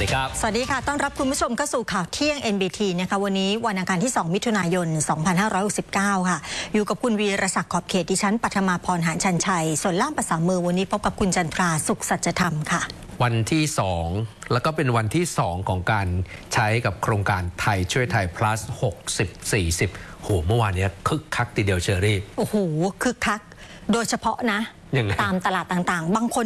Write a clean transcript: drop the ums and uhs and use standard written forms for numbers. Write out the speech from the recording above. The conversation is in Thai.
ดีครับสวัสดีค่ะต้อนรับคุณผู้ชมเข้าสู่ข่าวเที่ยง NBT นะคะวันนี้วันอังคารที่ 2 มิถุนายน 2569 ค่ะอยู่กับคุณวีรศักดิ์ขอบเขตดิฉันปัทมาพรหานชันชัยส่วนล่ามภาษามือวันนี้พบกับคุณจันทราสุขสัจธรรมค่ะวันที่2แล้วก็เป็นวันที่2ของการใช้กับโครงการไทยช่วยไทย plus 60-40โหเมื่อวานนี้คึกคักทีเดียวเชอรี่โอ้โหคึกคักโดยเฉพาะนะตามตลาดต่างๆบางคน